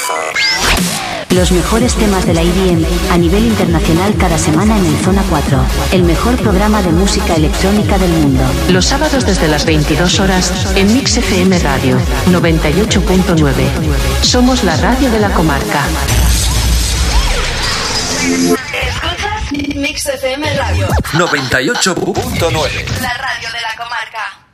Los mejores temas de la EDM a nivel internacional cada semana en el Zona 4, el mejor programa de música electrónica del mundo. Los sábados desde las 22 horas en Mix FM Radio 98.9. Somos la radio de la comarca. ¿Escuchas? Mix FM Radio 98.9. La radio de la comarca.